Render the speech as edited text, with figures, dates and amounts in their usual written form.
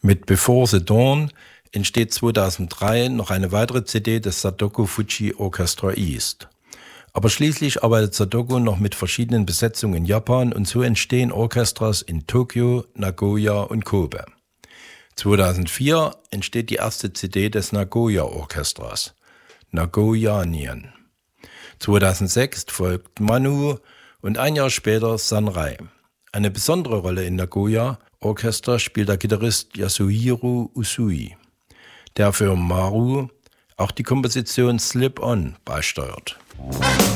Mit Before the Dawn entsteht 2003 noch eine weitere CD des Sadako Fuji Orchestra East. Aber schließlich arbeitet Sadako noch mit verschiedenen Besetzungen in Japan und so entstehen Orchestras in Tokio, Nagoya und Kobe. 2004 entsteht die erste CD des Nagoya Orchestras, Nagoyanien. 2006 folgt Manu und ein Jahr später Sanrai. Eine besondere Rolle in Nagoya Orchester spielt der Gitarrist Yasuhiro Usui, der für Maru auch die Komposition Slip On beisteuert.